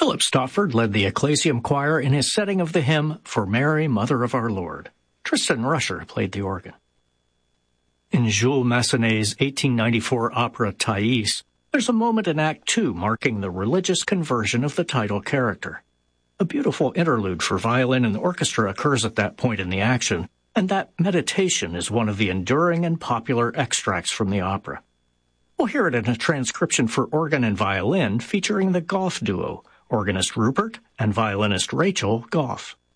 Philip Stopford led the Ecclesiam Choir in his setting of the hymn, For Mary, Mother of Our Lord. Tristan Rusher played the organ. In Jules Massenet's 1894 opera Thais, there's a moment in Act 2 marking the religious conversion of the title character. A beautiful interlude for violin and orchestra occurs at that point in the action, and that meditation is one of the enduring and popular extracts from the opera. We'll hear it in a transcription for organ and violin featuring the Goff duo, organist Rupert and violinist Rachel Goff.